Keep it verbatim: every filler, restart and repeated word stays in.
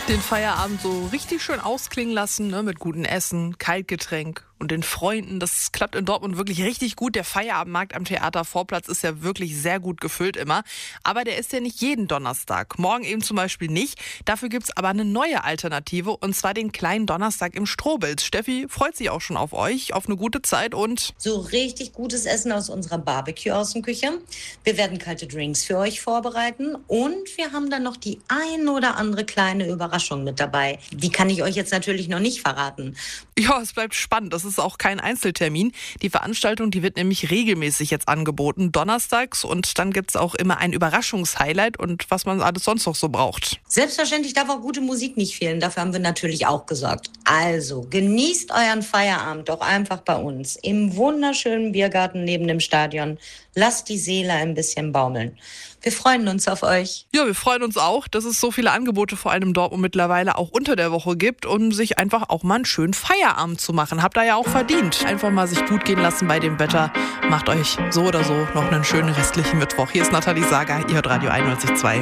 Den Feierabend so richtig schön ausklingen lassen, ne, mit gutem Essen, Kaltgetränk und den Freunden. Das klappt in Dortmund wirklich richtig gut. Der Feierabendmarkt am Theatervorplatz ist ja wirklich sehr gut gefüllt immer. Aber der ist ja nicht jeden Donnerstag. Morgen eben zum Beispiel nicht. Dafür gibt's aber eine neue Alternative, und zwar den kleinen Donnerstag im Strohbilz. Steffi freut sich auch schon auf euch, auf eine gute Zeit und so richtig gutes Essen aus unserer Barbecue-Außenküche. Wir werden kalte Drinks für euch vorbereiten und wir haben dann noch die ein oder andere kleine Überraschung mit dabei. Die kann ich euch jetzt natürlich noch nicht verraten. ja, es bleibt spannend. Das ist auch kein Einzeltermin. Die Veranstaltung, die wird nämlich regelmäßig jetzt angeboten, donnerstags, und dann gibt's auch immer ein Überraschungshighlight und was man alles sonst noch so braucht. Selbstverständlich darf auch gute Musik nicht fehlen. Dafür haben wir natürlich auch gesorgt. Also genießt euren Feierabend doch einfach bei uns im wunderschönen Biergarten neben dem Stadion. Lasst die Seele ein bisschen baumeln. Wir freuen uns auf euch. Ja, wir freuen uns auch, dass es so viele Angebote vor allem in Dortmund mittlerweile auch unter der Woche gibt, um sich einfach auch mal einen schönen Feierabend zu machen. Habt ihr ja auch verdient. Einfach mal sich gut gehen lassen bei dem Wetter. Macht euch so oder so noch einen schönen restlichen Mittwoch. Hier ist Nathalie Sager, ihr hört Radio einundneunzig Komma zwei.